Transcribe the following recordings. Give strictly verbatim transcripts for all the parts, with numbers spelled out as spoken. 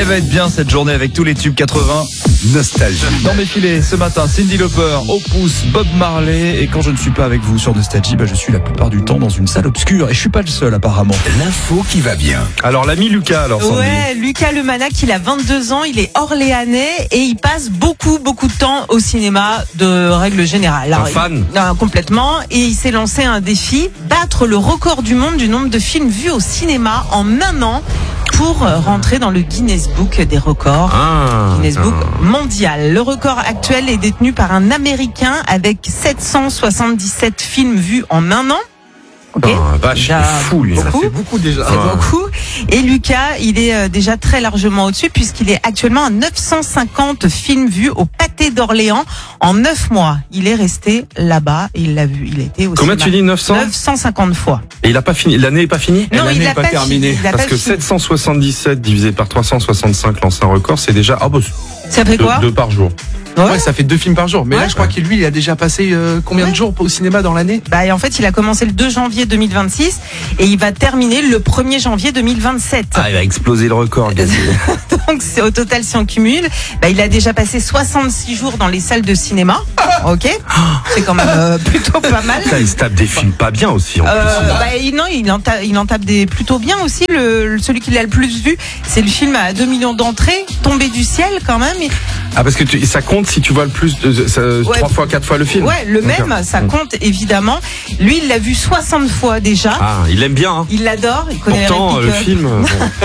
Elle va être bien cette journée avec tous les tubes quatre-vingts. Nostalgie. Dans mes filets ce matin, Cyndi Lauper, Opus, Bob Marley. Et quand je ne suis pas avec vous sur Nostalgie, bah je suis la plupart du temps dans une salle obscure. Et je suis pas le seul apparemment. L'info qui va bien. Alors l'ami Lucas, alors Sandy. Ouais, Lucas Lemanac, il a vingt-deux ans, il est orléanais et il passe beaucoup, beaucoup de temps au cinéma de règle générale. Alors, Un fan il, non, complètement. Et il s'est lancé un défi, battre le record du monde du nombre de films vus au cinéma en un an pour rentrer dans le Guinness Book des records. Ah, Guinness Book ah. mondial. Le record actuel est détenu par un Américain avec sept cent soixante-dix-sept films vus en un an. Ok. Ah, vache, Déjà il est fou lui. beaucoup. Ça fait beaucoup déjà. C'est Ah. beaucoup. Et Lucas, il est euh, déjà très largement au-dessus puisqu'il est actuellement à neuf cent cinquante films vus au Pâté d'Orléans en neuf mois. Il est resté là-bas et il l'a vu. Il a été au Combien cinéma tu dis, neuf cents neuf cent cinquante fois. Et il a pas fini. L'année est pas finie. Non, l'année il est l'a pas pas terminée. fini. Il a Parce pas que fini. sept cent soixante-dix-sept divisé par trois cent soixante-cinq lance un record, c'est déjà ah bah, Ça fait deux, quoi deux par jour. Ouais. Ouais, ça fait deux films par jour. Mais Ouais. là, je crois que lui, il a déjà passé euh, combien Ouais. de jours au cinéma dans l'année? Bah, et en fait, il a commencé le deux janvier deux mille vingt-six et il va terminer le premier janvier deux mille vingt-sept. Ah, il va exploser le record, Gazi. Donc, c'est au total, si on cumule, bah, il a déjà passé soixante-six jours dans les salles de cinéma. Ok. C'est quand même euh, plutôt pas mal. Ça, il se tape des films pas bien aussi en Euh, plus. bah, il- non, il en, tape, il en tape des plutôt bien aussi. Le, le- celui qu'il a le plus vu, c'est le film à deux millions d'entrées, Tombé du ciel quand même. Et- Ah, parce que tu, ça compte si tu vois le plus de ça, Ouais. trois fois, quatre fois le film. Ouais, le même, D'accord. ça compte évidemment. Lui, il l'a vu soixante fois déjà. Ah, il aime bien. Hein. Il l'adore, il connaît Pourtant, la le réplique, film. euh,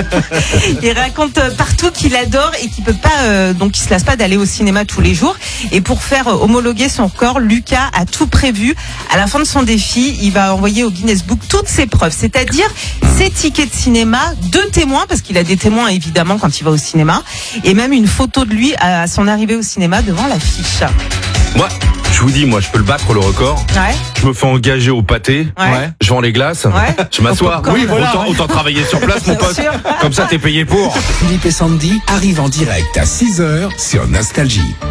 bon. Il raconte euh, partout qu'il adore et qu'il peut pas, euh, donc il se lasse pas d'aller au cinéma tous les jours. Et pour faire euh, homologuer son record, Lucas a tout prévu. À la fin de son défi, il va envoyer au Guinness Book toutes ses preuves, c'est-à-dire ses tickets de cinéma, deux témoins, parce qu'il a des témoins évidemment quand il va au cinéma, et même une photo de lui à son arrivée au cinéma devant l'affiche. Moi, je vous dis, moi, je peux le battre le record. Ouais. Je me fais engager au pâté. Ouais. Je vends les glaces. Ouais. Je m'assois. Au popcorn. Oui, Voilà, autant, ouais. autant travailler sur place, mon Bien pote. sûr. Comme ça, t'es payé pour. Philippe et Sandy arrivent en direct à six heures sur Nostalgie.